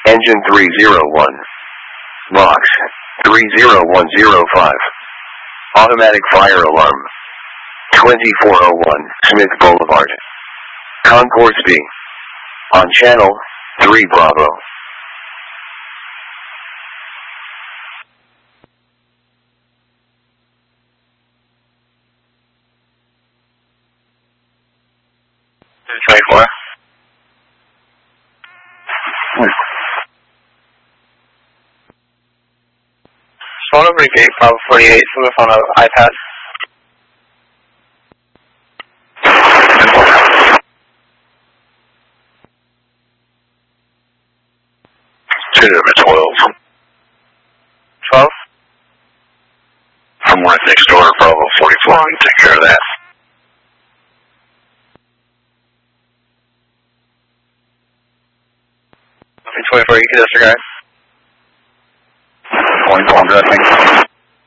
Engine 301. Box 30105. Automatic fire alarm. 2401 Smith Boulevard. Concourse B. On channel 3 Bravo. Phone number gate, Bravo 48, from the phone iPad. Two number 12. 12? I'm right next door to Bravo 44. I can take care of that. 24, you can disregard. 24,